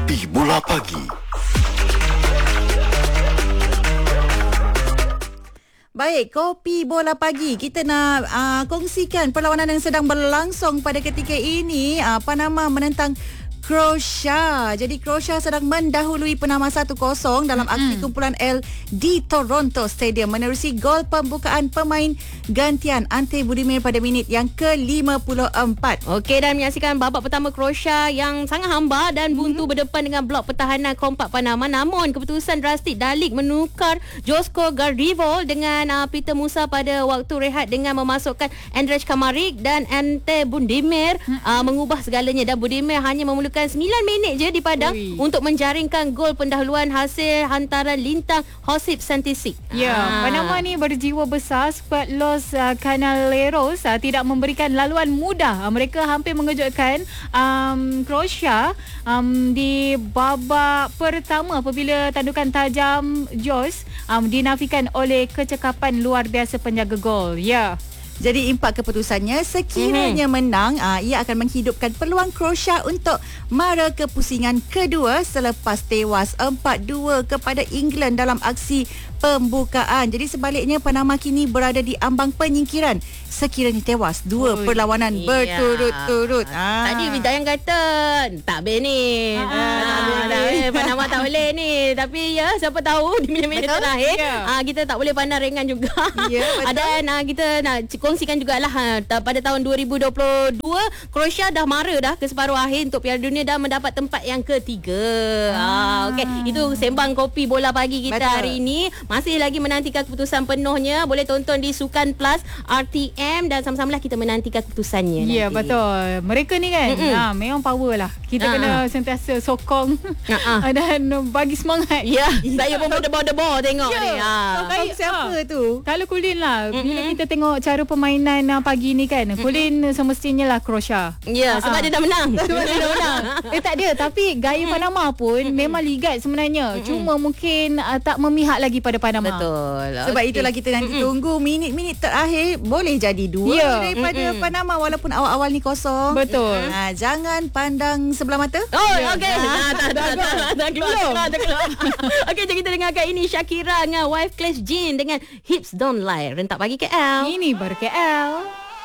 Kopi Bola Pagi. Baik, Kopi Bola Pagi. Kita nak kongsikan perlawanan yang sedang berlangsung pada ketika ini. Panama menentang Croatia. Jadi Croatia sedang mendahului Panama 1-0 dalam aksi kumpulan L di Toronto Stadium menerusi gol pembukaan pemain gantian Ante Budimir pada minit yang ke-54. Okey, dan menyaksikan babak pertama Croatia yang sangat hambar dan buntu berdepan dengan blok pertahanan kompak Panama. Namun keputusan drastik Dalik menukar Josko Gardivo dengan Peter Musa pada waktu rehat dengan memasukkan Andrej Kramaric dan Ante Budimir mengubah segalanya, dan Budimir hanya memerlukan 9 minit je di padang untuk menjaringkan gol pendahuluan hasil hantaran lintang Josip Santisic. Panama ni berjiwa besar sebab Los Canaleros tidak memberikan laluan mudah. Mereka hampir mengejutkan Croatia di babak pertama apabila tandukan tajam Jos dinafikan oleh kecekapan luar biasa penjaga gol. Jadi impak keputusannya, sekiranya menang, ia akan menghidupkan peluang Croatia untuk mara kepusingan kedua selepas tewas 4-2 kepada England dalam aksi pembukaan. Jadi sebaliknya, Panama kini berada di ambang penyingkiran sekiranya tewas 2 perlawanan berturut-turut. Tadi Bidayang kata tak boleh ni. Panama tak boleh ni. Tapi siapa tahu di minit-minit terakhir kita tak boleh pandang ringan juga. Dan kita nak kongsikan jugalah pada tahun 2022 Croatia dah mara dah ke separuh akhir untuk Piala Dunia dan mendapat tempat yang ketiga. Okey, itu sembang Kopi Bola Pagi kita hari ini. Masih lagi menantikan keputusan penuhnya. Boleh tonton di Sukan Plus RTM dan sama-samalah kita menantikan keputusannya nanti. Betul. Mereka ni kan memang power lah. Kita kena sentiasa sokong dan bagi semangat. Saya pun berdebor-debor tengok ni. Sokong siapa tu? Kalau Kulin lah, bila kita tengok cara permainan pagi ni kan, Kulin semestinya lah Croatia. Sebab dia dah menang. Tak ada. Tapi gaya Panama pun memang ligat sebenarnya. Cuma mungkin tak memihak lagi pada Panama. Betul. Sebab itulah kita nanti tunggu minit-minit terakhir. Boleh jadi 2 daripada Panama walaupun awal-awal ni kosong. Betul. Jangan pandang sebelah mata. Okey. Tak keluar. Okey, jom kita dengarkan ini Shakira dengan Wife Clash Jean dengan Hips Don't Lie. Rentak Pagi KL. Ini baru KL.